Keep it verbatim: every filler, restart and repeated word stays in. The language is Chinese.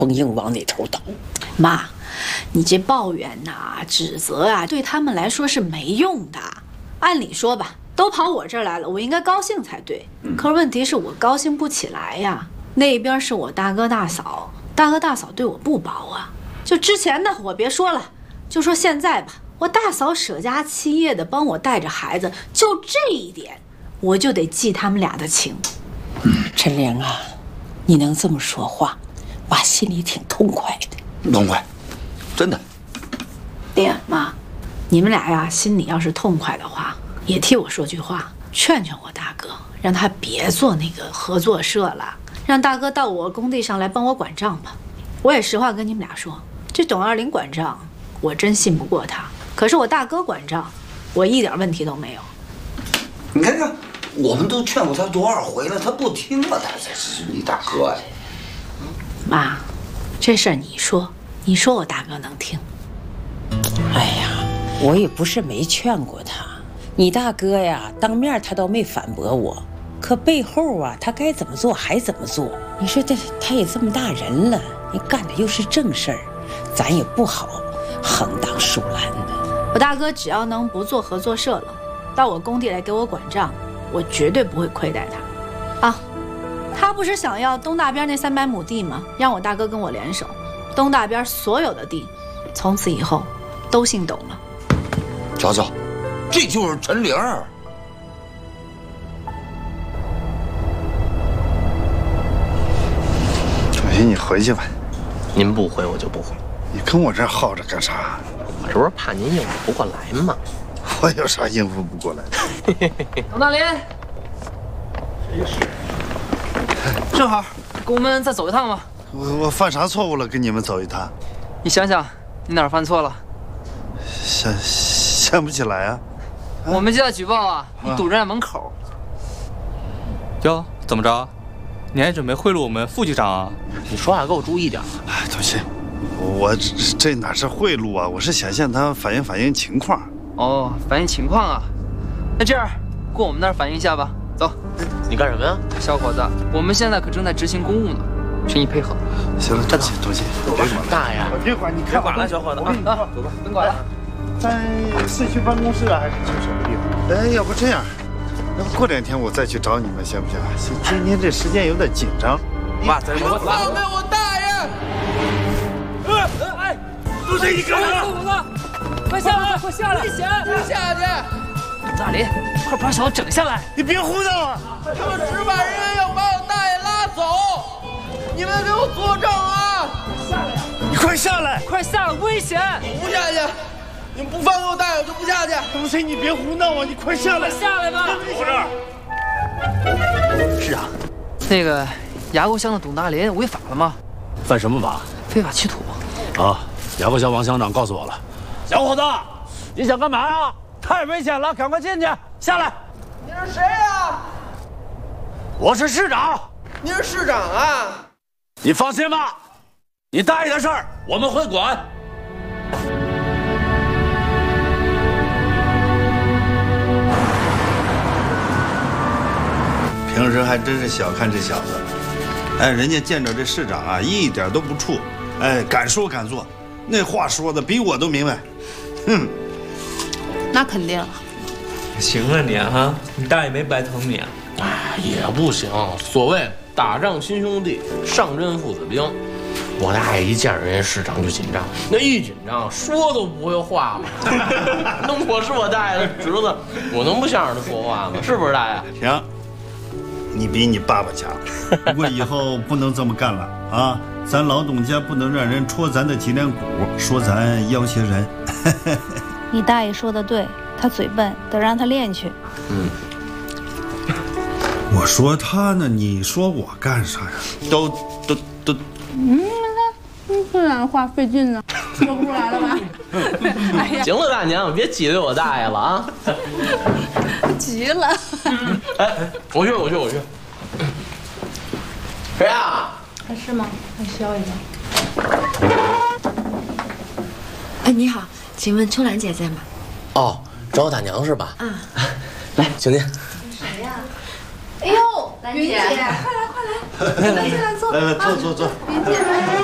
崩硬往哪头倒。 妈，你这抱怨呐、啊、指责啊，对他们来说是没用的。按理说吧，都跑我这儿来了，我应该高兴才对。可是问题是我高兴不起来呀。那边是我大哥大嫂，大哥大嫂对我不薄啊。就之前的我别说了，就说现在吧，我大嫂舍家弃业的帮我带着孩子，就这一点，我就得记他们俩的情。 陈玲啊，你能这么说话，爸心里挺痛快的。 痛快，真的。 爹妈，你们俩呀，心里要是痛快的话，也替我说句话，劝劝我大哥，让他别做那个合作社了，让大哥到我工地上来帮我管账吧。我也实话跟你们俩说，这董二林管账，我真信不过他。可是我大哥管账，我一点问题都没有。 你看看，我们都劝过他多少回了，他不听了。他这是你大哥呀。 妈，这事儿你说，你说我大哥能听？ 哎呀，我也不是没劝过他，你大哥呀，当面他倒没反驳我，可背后啊，他该怎么做还怎么做。你说他他也这么大人了，你干的又是正事儿，咱也不好横当竖拦的。 我大哥只要能不做合作社了，到我工地来给我管账，我绝对不会亏待他。啊，他不是想要东大边那三百亩地吗？让我大哥跟我联手，东大边所有的地，从此以后都姓董了。 瞧瞧，这就是陈玲。 小新，你回去吧。 您不回我就不回。 你跟我这儿耗着干啥？ 我这不是怕您应付不过来吗？ 我有啥应付不过来的？ 董大林，正好跟我们再走一趟吧。 我我犯啥错误了？跟你们走一趟？ 你想想，你哪儿犯错了？ 想想不起来啊。 我们接到举报啊，你堵人家门口。 哟，怎么着？你还准备贿赂我们副局长啊？ 你说话给我注意点。 哎，同心，我这这哪是贿赂啊？我是想向他反映反映情况。 哦，反映情况啊。那这样，过我们那儿反映一下吧。走。 你干什么呀？ 小伙子，我们现在可正在执行公务呢，请你配合。 行了，同心，同心， 别管了，大爷， 别管，你看管了，小伙子啊， 啊，走吧，甭管了。 在市区办公室啊，还是去什么地方？哎，要不这样，要不过两天我再去找你们，行不行？今今天这时间有点紧张。 爸，咱你们放开我大爷！ 哎哎， 都是你干的！ 快下来，快下来！危险！ 不下去！ 大林，快把小子整下来！ 你别胡闹啊！ 他们执法人员要把我大爷拉走，你们给我作证啊！ 下来呀！ 你快下来！ 快下来，危险！ 我不下去！你们不放开我大爷，我就不下去！ 东西，你别胡闹啊！你快下来！ 快下来吧！ 我这儿。 是啊，那个牙沟乡的董大林违法了吗？ 犯什么法？ 非法取土。 啊，牙沟乡王乡长告诉我了。小伙子，你想干嘛呀？太危险了，赶快进去！下来。 你是谁呀？ 我是市长。 你是市长啊？ 你放心吧，你大爷的事儿我们会管。 平时还真是小看这小子，哎，人家见着这市长啊，一点都不怵，哎，敢说敢做，那话说的比我都明白，哼。 那肯定。 行了你啊，你大爷没白疼你啊。 哎，也不行。所谓打仗亲兄弟，上阵父子兵。我大爷一见着人家市长就紧张，那一紧张说都不会话嘛。那我是我大爷的侄子，我能不向着他说话吗？是不是大爷？ 行。你比你爸爸强，不过以后不能这么干了啊！咱老董家不能让人戳咱的脊梁骨，说咱要挟人。 你大爷说的对，他嘴笨，得让他练去。 嗯。 我说他呢，你说我干啥呀？都都都。 嗯，那这样的话费劲呢，说不出来了吧？ 哎呀，行了，大娘，别挤兑我大爷了啊！ 急了。 哎，我去，我去，我去。谁呀？ 还是吗？还需要一个。 哎，你好，请问秋兰姐在吗？ 哦，找我大娘是吧？ 啊， 来，请进。 谁呀？哎呦，兰姐，快来快来，来来坐， 来来坐坐坐。 云姐。